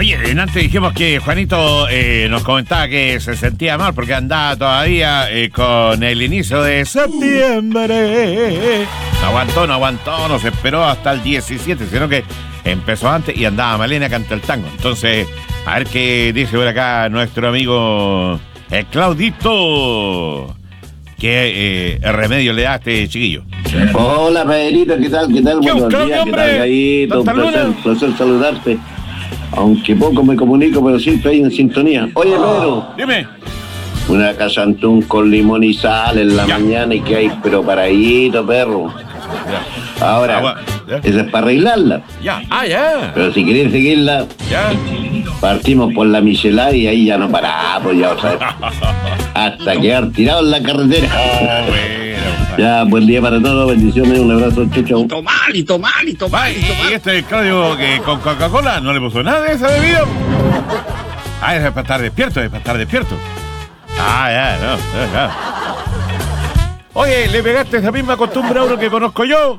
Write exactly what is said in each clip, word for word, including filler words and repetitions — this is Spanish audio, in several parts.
Oye, antes dijimos que Juanito eh, nos comentaba que se sentía mal porque andaba todavía eh, con el inicio de septiembre. No aguantó, no aguantó, no se esperó hasta el diecisiete, sino que empezó antes y andaba Malena canta el tango. Entonces, a ver qué dice por acá nuestro amigo el Claudito. ¿Qué eh, remedio le da a este chiquillo? Hola, Pedrito, ¿qué tal? ¿Qué tal? ¿Qué Buenos Claudio, días, ¿qué hombre? tal, Gallito? Un placer, un placer saludarte. Aunque poco me comunico, pero siempre ahí en sintonía. Oye, Pedro. Dime. Una casantún con limón y sal en la Ya. mañana y que hay, pero paradito, perro. Ya. Ahora, Agua, ya. esa es para arreglarla. Ya. Ah, ya. Pero si querés seguirla, Ya. partimos por la Michelada y ahí ya no paramos, ya, o sea, hasta quedar tirado en la carretera. Oh, bueno. Ya, buen día para todos, bendiciones, un abrazo, chau, chau. Tomar y tomar y tomar y Y tomar. este Claudio que con Coca-Cola no le puso nada de esa bebida. Ah, es para estar despierto, es para estar despierto. Ah, ya, no, ya, ya. Oye, ¿le pegaste esa misma costumbre a uno que conozco yo?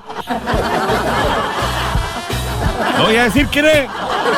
No voy a decir quién es,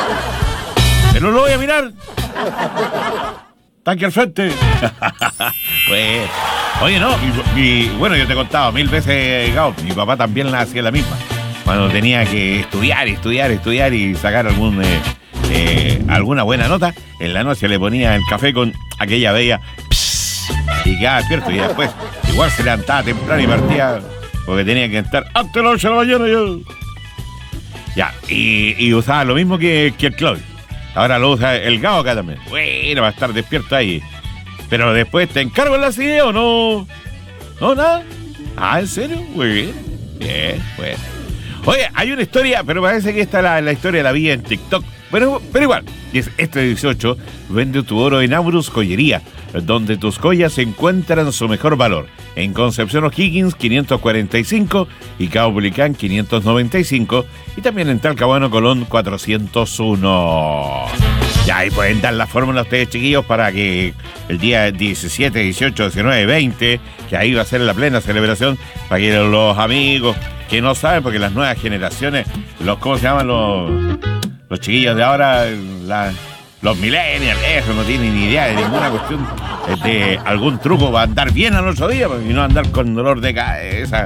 pero lo voy a mirar. Tanque al frente. Pues, oye, no, y, y, bueno, yo te he contado mil veces, Gao, mi papá también la hacía la misma. Cuando tenía que estudiar, estudiar, estudiar y sacar algún eh, eh, alguna buena nota, en la noche le ponía el café con aquella bella pss, y quedaba despierto. Y después, igual se levantaba temprano y partía porque tenía que estar hasta las ocho de la mañana. Yo. Ya, y, y usaba lo mismo que, que el Claudio. Ahora lo usa el Gao acá también. Bueno, va a estar despierto ahí. Pero después, ¿te encargo en la silla o no? ¿No, nada? Ah, ¿en serio? Muy bien. Bien, bueno. Oye, hay una historia, pero parece que esta la, la historia la vi en TikTok. Pero, pero igual, es este dieciocho, vende tu oro en Aurus Joyería, donde tus joyas encuentran su mejor valor. En Concepción O'Higgins quinientos cuarenta y cinco y Caupolicán quinientos noventa y cinco y también en Talcahuano Colón cuatrocientos uno. Ya ahí pueden dar la fórmula a ustedes, chiquillos, para que el día diecisiete, dieciocho, diecinueve, veinte, que ahí va a ser la plena celebración, para que los amigos que no saben, porque las nuevas generaciones, los ¿cómo se llaman los, los chiquillos de ahora? La, los millennials, eso, no tienen ni idea de ninguna cuestión de algún truco para andar bien al otro día y no andar con dolor de cabeza.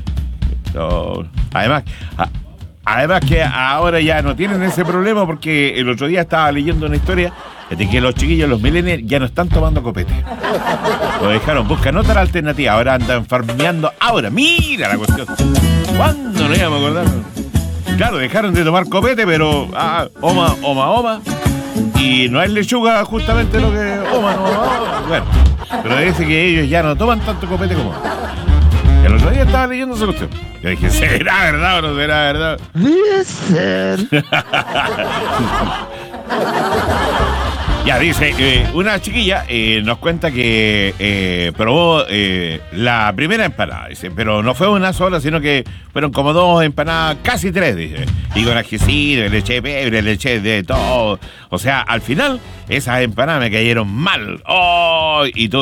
So, además, a, además que ahora ya no tienen ese problema porque el otro día estaba leyendo una historia de que los chiquillos, los millennials, ya no están tomando copete. Lo dejaron, buscan otra alternativa, ahora andan farmeando. Ahora, mira la cuestión. ¿Cuándo no íbamos a acordar? Claro, dejaron de tomar copete, pero ah, oma, oma, oma. Y no es lechuga justamente lo que oma, no, oma. Bueno, pero dice que ellos ya no toman tanto copete como antes. El otro día estaba leyendo esa cuestión. Yo dije, ¿será verdad o no será verdad? Debe ser. Ya, dice, eh, una chiquilla eh, nos cuenta que eh, probó eh, la primera empanada, dice, pero no fue una sola, sino que fueron como dos empanadas, casi tres, dice. Y con ajicito, le eché pebre, le eché de todo. O sea, al final, esas empanadas me cayeron mal. ¡Oh! Y todo.